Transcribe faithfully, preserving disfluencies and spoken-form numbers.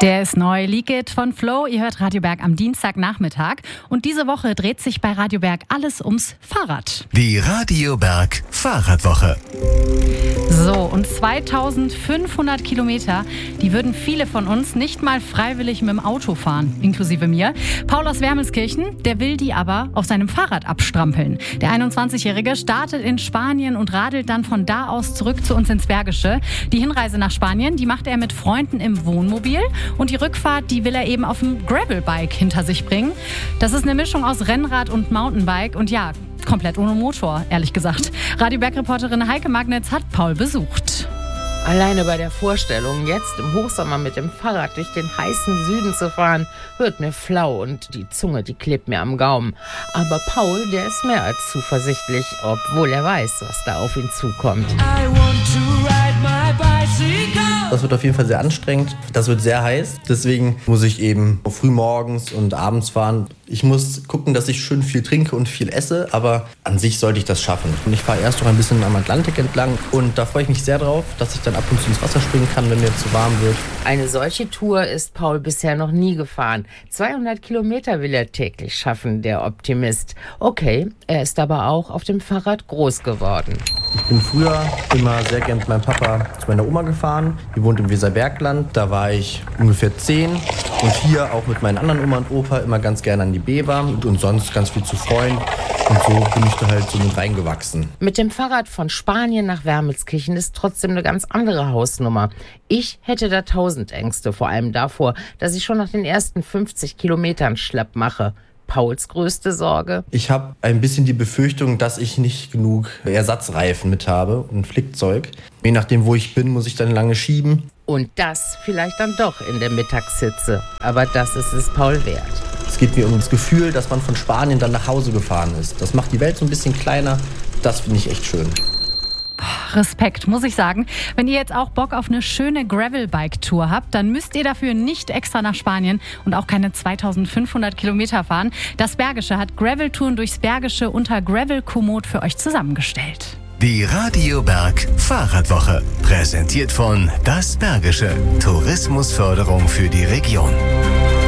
Der ist neu, Leak It von Flo. Ihr hört Radio Berg am Dienstagnachmittag. Und diese Woche dreht sich bei Radio Berg alles ums Fahrrad. Die Radio Berg Fahrradwoche. So, und zweitausendfünfhundert Kilometer, die würden viele von uns nicht mal freiwillig mit dem Auto fahren, inklusive mir. Paul aus Wermelskirchen, der will die aber auf seinem Fahrrad abstrampeln. Der einundzwanzigjährige startet in Spanien und radelt dann von da aus zurück zu uns ins Bergische. Die Hinreise nach Spanien, die macht er mit Freunden im Wohnmobil. Und die Rückfahrt, die will er eben auf dem Gravelbike hinter sich bringen. Das ist eine Mischung aus Rennrad und Mountainbike und ja, komplett ohne Motor, ehrlich gesagt. Radio Berg-Reporterin Heike Magnitz hat Paul besucht. Alleine bei der Vorstellung, jetzt im Hochsommer mit dem Fahrrad durch den heißen Süden zu fahren, wird mir flau und die Zunge, die klebt mir am Gaumen. Aber Paul, der ist mehr als zuversichtlich, obwohl er weiß, was da auf ihn zukommt. I want to ride my bicycle. Das wird auf jeden Fall sehr anstrengend. Das wird sehr heiß. Deswegen muss ich eben früh morgens und abends fahren. Ich muss gucken, dass ich schön viel trinke und viel esse, aber an sich sollte ich das schaffen. Und ich fahre erst noch ein bisschen am Atlantik entlang und da freue ich mich sehr drauf, dass ich dann ab und zu ins Wasser springen kann, wenn mir zu warm wird. Eine solche Tour ist Paul bisher noch nie gefahren. zweihundert Kilometer will er täglich schaffen, der Optimist. Okay, er ist aber auch auf dem Fahrrad groß geworden. Ich bin früher immer sehr gern mit meinem Papa zu meiner Oma gefahren. Die wohnt im Weserbergland. Da war ich ungefähr zehn. Und hier auch mit meinen anderen Oma und Opa immer ganz gerne an die Bever und, und sonst ganz viel zu Freunden. Und so bin ich da halt so mit reingewachsen. Mit dem Fahrrad von Spanien nach Wermelskirchen ist trotzdem eine ganz andere Hausnummer. Ich hätte da tausend Ängste, vor allem davor, dass ich schon nach den ersten fünfzig Kilometern schlapp mache. Pauls größte Sorge? Ich habe ein bisschen die Befürchtung, dass ich nicht genug Ersatzreifen mit habe und Flickzeug. Je nachdem, wo ich bin, muss ich dann lange schieben. Und das vielleicht dann doch in der Mittagshitze. Aber das ist es Paul wert. Es geht mir um das Gefühl, dass man von Spanien dann nach Hause gefahren ist. Das macht die Welt so ein bisschen kleiner. Das finde ich echt schön. Respekt, muss ich sagen. Wenn ihr jetzt auch Bock auf eine schöne Gravelbike-Tour habt, dann müsst ihr dafür nicht extra nach Spanien und auch keine zweitausendfünfhundert Kilometer fahren. Das Bergische hat Graveltouren durchs Bergische unter Gravel Komoot für euch zusammengestellt. Die Radio Berg Fahrradwoche, präsentiert von Das Bergische, Tourismusförderung für die Region.